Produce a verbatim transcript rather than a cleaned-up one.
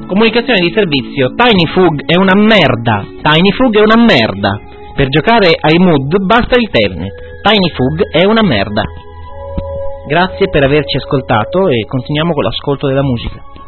Comunicazione di servizio, TinyFug è una merda, TinyFug è una merda. Per giocare ai mood basta il Telnet, TinyFug è una merda. Grazie per averci ascoltato e continuiamo con l'ascolto della musica.